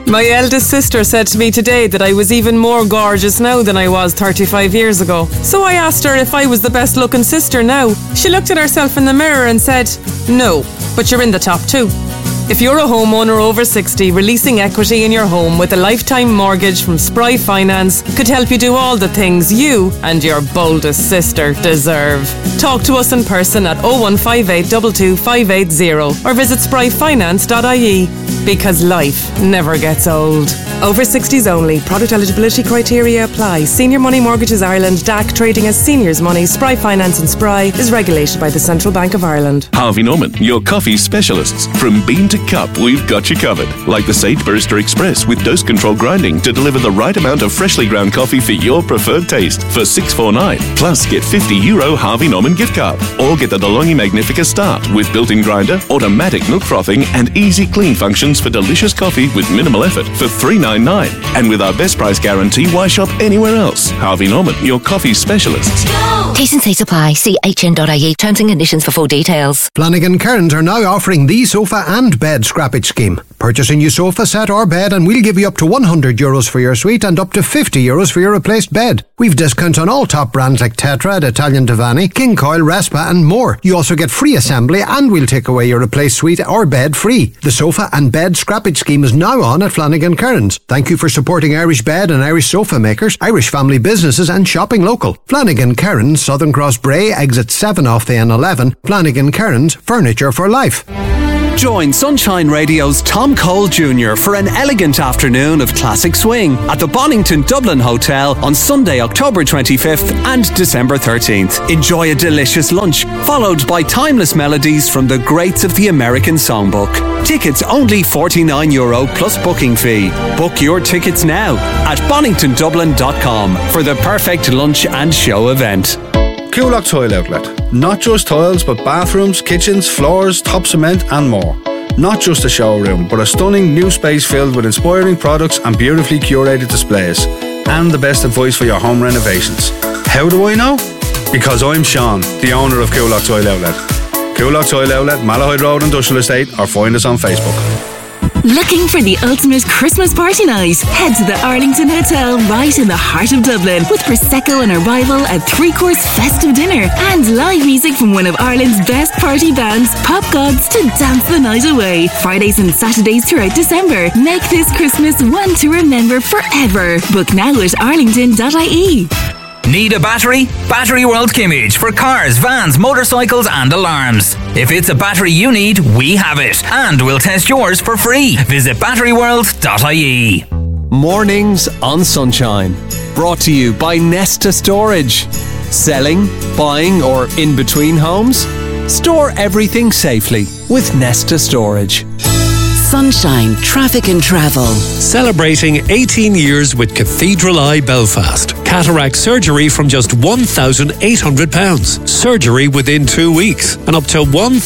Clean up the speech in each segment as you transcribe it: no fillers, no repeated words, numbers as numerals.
My eldest sister said to me today that I was even more gorgeous now than I was 35 years ago. So I asked her if I was the best looking sister now. She looked at herself in the mirror and said, "No, but you're in the top 2. If you're a homeowner over 60, releasing equity in your home with a lifetime mortgage from Spry Finance could help you do all the things you and your boldest sister deserve. Talk to us in person at 0158 22 580 or visit spryfinance.ie, because life never gets old. Over 60s only. Product eligibility criteria apply. Senior Money Mortgages Ireland, DAC, trading as Seniors Money. Spry Finance and Spry is regulated by the Central Bank of Ireland. Harvey Norman, your coffee specialists. From bean to cup, we've got you covered. Like the Sage Barista Express with dose control grinding to deliver the right amount of freshly ground coffee for your preferred taste for $6.49. Plus, get €50 Harvey Norman gift card. Or get the DeLonghi Magnifica Start with built-in grinder, automatic milk frothing and easy clean functions for delicious coffee with minimal effort for $3.99. And with our best price guarantee, why shop anywhere else? Harvey Norman, your coffee specialists. T's and C's apply. See hn.ie. Terms and conditions for full details. Flanagan Cairns are now offering the sofa and bed scrappage scheme. Purchase a new sofa set or bed and we'll give you up to €100 for your suite and up to €50 for your replaced bed. We've discounts on all top brands like Tetra, Italian Divani, King Coil, Respa and more. You also get free assembly and we'll take away your replaced suite or bed free. The sofa and bed scrappage scheme is now on at Flanagan Cairns. Thank you for supporting Irish bed and Irish sofa makers, Irish family businesses and shopping local. Flanagan Cairns, Southern Cross Bray, exit 7 off the N11. Flanagan Cairns, furniture for life. Join Sunshine Radio's Tom Cole Jr. for an elegant afternoon of classic swing at the Bonington Dublin Hotel on Sunday, October 25th and December 13th. Enjoy a delicious lunch, followed by timeless melodies from the greats of the American songbook. Tickets only €49 plus booking fee. Book your tickets now at boningtondublin.com for the perfect lunch and show event. Coolock Tile Outlet. Not just tiles, but bathrooms, kitchens, floors, top cement and more. Not just a showroom, but a stunning new space filled with inspiring products and beautifully curated displays. And the best advice for your home renovations. How do I know? Because I'm Sean, the owner of Coolock Tile Outlet. Coolock Tile Outlet, Malahide Road Industrial Estate, or find us on Facebook. Looking for the ultimate Christmas party night? Head to the Arlington Hotel right in the heart of Dublin with Prosecco on arrival, a 3-course festive dinner and live music from one of Ireland's best party bands, Pop Gods, to dance the night away. Fridays and Saturdays throughout December. Make this Christmas one to remember forever. Book now at arlington.ie. Need a battery? Battery World Kimmage for cars, vans, motorcycles and alarms. If it's a battery you need, we have it. And we'll test yours for free. Visit batteryworld.ie. Mornings on Sunshine. Brought to you by Nesta Storage. Selling, buying or in between homes? Store everything safely with Nesta Storage. Sunshine Traffic and Travel. Celebrating 18 years with Cathedral Eye Belfast. Cataract surgery from just £1,800. Surgery within 2 weeks. And up to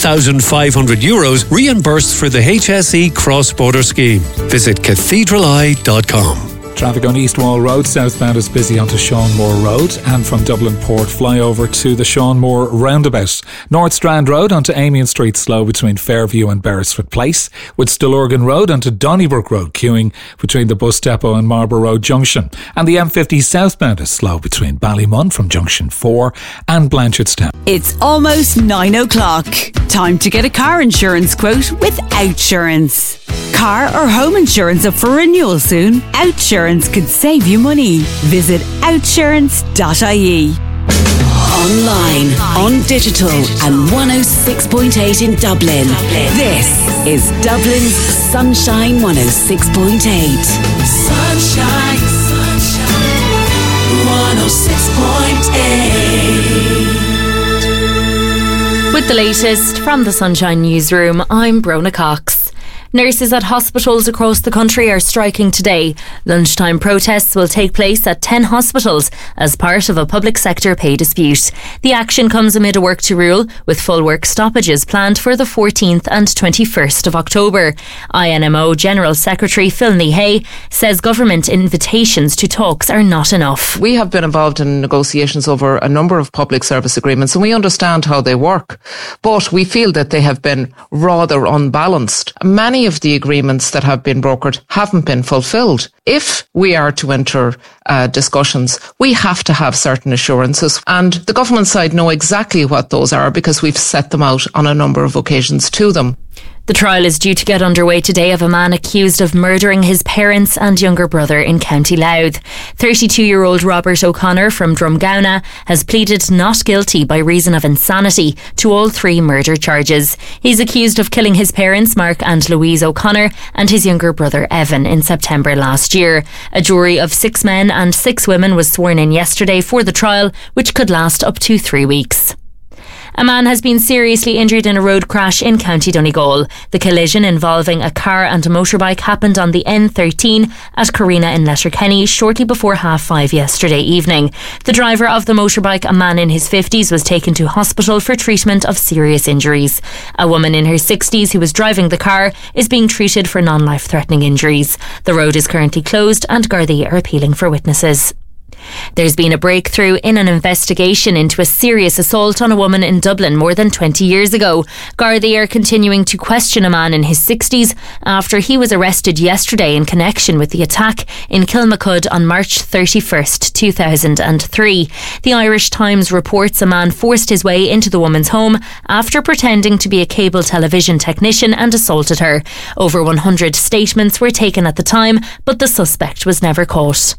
€1,500 reimbursed for the HSE cross-border scheme. Visit cathedraleye.com. Traffic on East Wall Road, southbound is busy onto Seanmore Road and from Dublin Port flyover to the Seanmore roundabout. North Strand Road onto Amiens Street slow between Fairview and Beresford Place, with Stillorgan Road onto Donnybrook Road queuing between the bus depot and Marlborough Road Junction. And the M50 southbound is slow between Ballymun from Junction 4 and Blanchardstown. It's almost 9 o'clock. Time to get a car insurance quote with Outsurance. Car or home insurance up for renewal soon? Outsurance could save you money. Visit outsurance.ie. Online, on digital and 106.8 in Dublin. This is Dublin's Sunshine 106.8. Sunshine, sunshine, 106.8. With the latest from the Sunshine Newsroom, I'm Brona Cox. Nurses at hospitals across the country are striking today. Lunchtime protests will take place at 10 hospitals as part of a public sector pay dispute. The action comes amid a work to rule, with full work stoppages planned for the 14th and 21st of October. INMO General Secretary Phil Hay says government invitations to talks are not enough. We have been involved in negotiations over a number of public service agreements and we understand how they work, but we feel that they have been rather unbalanced. Many of the agreements that have been brokered haven't been fulfilled. If we are to enter discussions, we have to have certain assurances, and the government side know exactly what those are because we've set them out on a number of occasions to them. The trial is due to get underway today of a man accused of murdering his parents and younger brother in County Louth. 32-year-old Robert O'Connor from Drumgowna has pleaded not guilty by reason of insanity to all 3 murder charges. He's accused of killing his parents, Mark and Louise O'Connor, and his younger brother, Evan, in September last year. A jury of 6 men and 6 women was sworn in yesterday for the trial, which could last up to 3 weeks. A man has been seriously injured in a road crash in County Donegal. The collision involving a car and a motorbike happened on the N13 at Carina in Letterkenny shortly before 5:30 yesterday evening. The driver of the motorbike, a man in his 50s, was taken to hospital for treatment of serious injuries. A woman in her 60s who was driving the car is being treated for non-life-threatening injuries. The road is currently closed and Gardaí are appealing for witnesses. There's been a breakthrough in an investigation into a serious assault on a woman in Dublin more than 20 years ago. Gardaí are continuing to question a man in his 60s after he was arrested yesterday in connection with the attack in Kilmacud on March 31st, 2003. The Irish Times reports a man forced his way into the woman's home after pretending to be a cable television technician and assaulted her. Over 100 statements were taken at the time, but the suspect was never caught.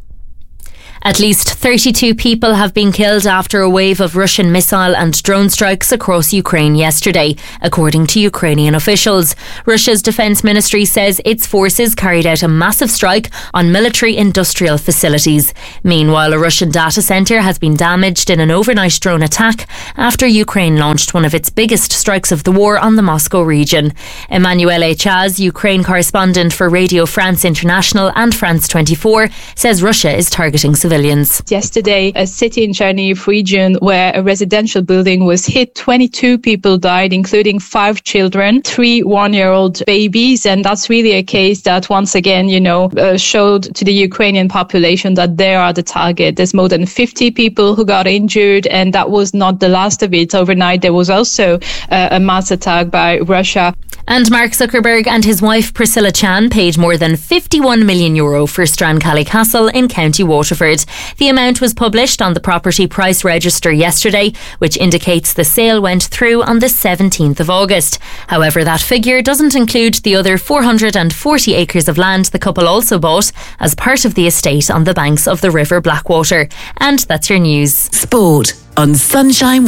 At least 32 people have been killed after a wave of Russian missile and drone strikes across Ukraine yesterday, according to Ukrainian officials. Russia's defence ministry says its forces carried out a massive strike on military industrial facilities. Meanwhile, a Russian data centre has been damaged in an overnight drone attack after Ukraine launched one of its biggest strikes of the war on the Moscow region. Emmanuelle Chaz, Ukraine correspondent for Radio France International and France 24, says Russia is targeting civilians. Yesterday, a city in Chernihiv region where a residential building was hit, 22 people died, including 5 children, 3 one-year-old babies. And that's really a case that once again, showed to the Ukrainian population that they are the target. There's more than 50 people who got injured, and that was not the last of it. Overnight, there was also a mass attack by Russia. And Mark Zuckerberg and his wife Priscilla Chan paid more than €51 million for Strancally Castle in County Waterford. The amount was published on the property price register yesterday, which indicates the sale went through on the 17th of August. However, that figure doesn't include the other 440 acres of land the couple also bought as part of the estate on the banks of the River Blackwater. And that's your news. Sport on Sunshine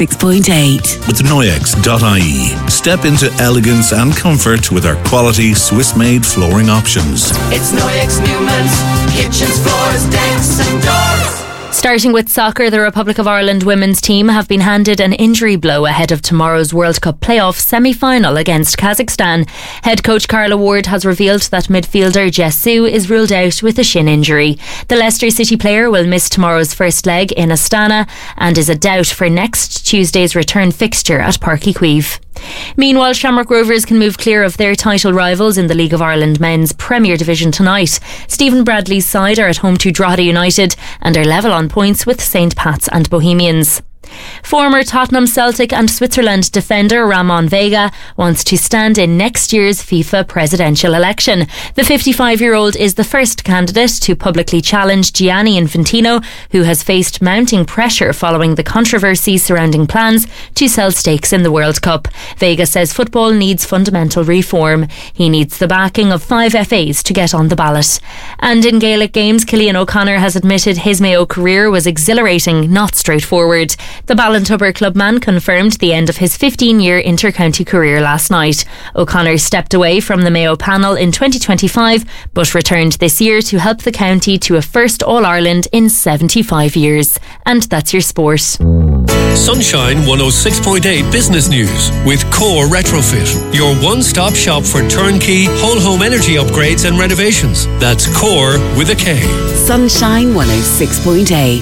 106.8. With Noyex.ie. Step into elegance and comfort with our quality Swiss-made flooring options. It's Noyex Newman's kitchens, floors, decks and doors. Starting with soccer, the Republic of Ireland women's team have been handed an injury blow ahead of tomorrow's World Cup playoff semi-final against Kazakhstan. Head coach Carla Ward has revealed that midfielder Jess Sue is ruled out with a shin injury. The Leicester City player will miss tomorrow's first leg in Astana and is a doubt for next Tuesday's return fixture at Páirc Uí Chaoimh. Meanwhile, Shamrock Rovers can move clear of their title rivals in the League of Ireland Men's Premier Division tonight. Stephen Bradley's side are at home to Drogheda United and are level on points with St Pat's and Bohemians. Former Tottenham, Celtic and Switzerland defender Ramon Vega wants to stand in next year's FIFA presidential election. The 55-year-old is the first candidate to publicly challenge Gianni Infantino, who has faced mounting pressure following the controversy surrounding plans to sell stakes in the World Cup. Vega says football needs fundamental reform. He needs the backing of 5 FAs to get on the ballot. And in Gaelic games, Cillian O'Connor has admitted his Mayo career was exhilarating, not straightforward. The Ballintubber clubman confirmed the end of his 15-year inter-county career last night. O'Connor stepped away from the Mayo panel in 2025 but returned this year to help the county to a first All-Ireland in 75 years. And that's your sport. Sunshine 106.8 Business News with Core Retrofit, your one-stop shop for turnkey whole home energy upgrades and renovations. That's Core with a K. Sunshine 106.8.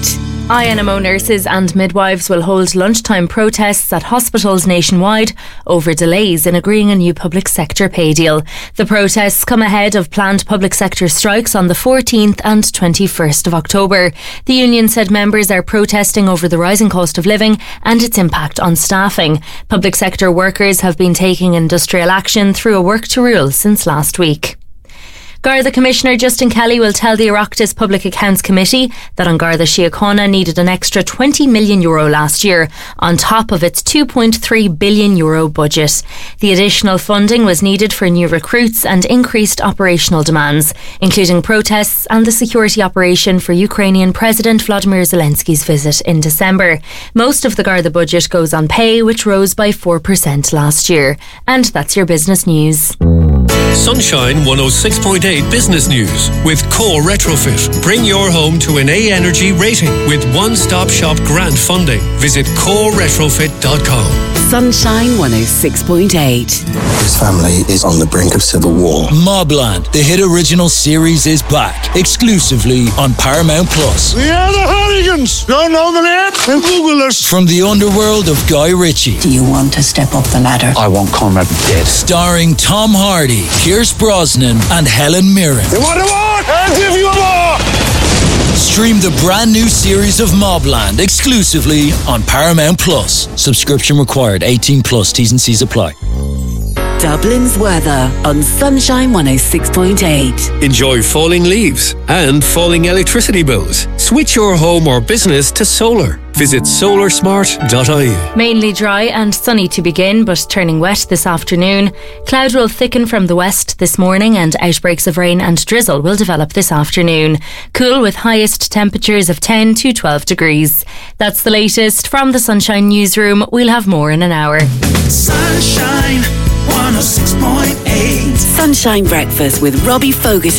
INMO nurses and midwives will hold lunchtime protests at hospitals nationwide over delays in agreeing a new public sector pay deal. The protests come ahead of planned public sector strikes on the 14th and 21st of October. The union said members are protesting over the rising cost of living and its impact on staffing. Public sector workers have been taking industrial action through a work to rule since last week. Garda Commissioner Justin Kelly will tell the Oireachtas Public Accounts Committee that An Garda Síochána needed an extra €20 million last year on top of its €2.3 billion budget. The additional funding was needed for new recruits and increased operational demands, including protests and the security operation for Ukrainian President Vladimir Zelensky's visit in December. Most of the Garda budget goes on pay, which rose by 4% last year. And that's your business news. Sunshine 106.8 Business News with Core Retrofit. Bring your home to an A Energy rating with one-stop shop grant funding. Visit coreretrofit.com. Sunshine 106.8. This family is on the brink of civil war. Mobland, the hit original series, is back exclusively on Paramount Plus. We are the Hardigans. Don't know the name? Then Google us. From the underworld of Guy Ritchie. Do you want to step up the ladder? I want Conrad dead. Starring Tom Hardy, Pierce Brosnan and Helen Mirren. You want a war? I'll give you a war. Stream the brand new series of Mobland exclusively on Paramount Plus. Subscription required. 18 plus. T's and C's apply. Dublin's weather on Sunshine 106.8. Enjoy falling leaves and falling electricity bills. Switch your home or business to solar. Visit solarsmart.ie. Mainly dry and sunny to begin, but turning wet this afternoon. Cloud will thicken from the west this morning and outbreaks of rain and drizzle will develop this afternoon. Cool with highest temperatures of 10 to 12 degrees. That's the latest from the Sunshine Newsroom. We'll have more in an hour. Sunshine 106.8. Sunshine Breakfast with Robbie Fogarty.